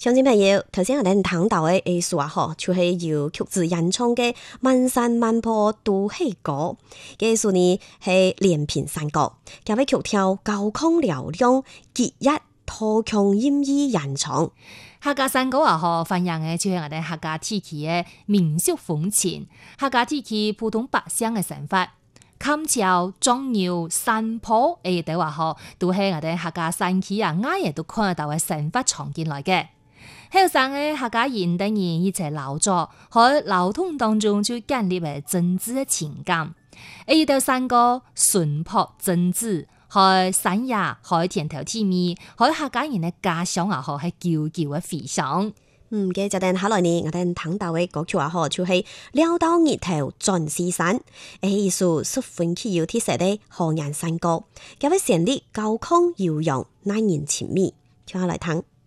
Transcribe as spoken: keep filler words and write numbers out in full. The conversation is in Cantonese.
鄉親朋友，頭先我哋聽到嘅藝術啊，嗬，就係由曲子演唱嘅《漫山漫坡都係歌》。藝術呢係連篇山歌，加位曲調高亢嘹亮，結一拖腔音意演唱。 客家山歌啊，嗬，反映嘅就係我哋客家地區嘅民俗風情，客家地區普通百姓嘅生活。砍柴、種牛、山坡，誒，對話嗬，都係我哋客家山區啊，啱嘢都看得到嘅生活場景來嘅。後生嘅客家人等人一齊勞作，喺勞動當中就建立嘅真摯嘅情感。呢條山歌淳樸真摯，喺山野、喺田頭地面，喺客家人嘅家鄉啊，嗬，係久久嘅回響。 嗯，嘅就等下來呢，我哋聽到嘅歌曲啊，嗬，就係撩到日頭轉西山，誒，藝術十分具有特色嘅河南山歌，加位旋律高亢悠揚，耐人尋味，聽下來聽。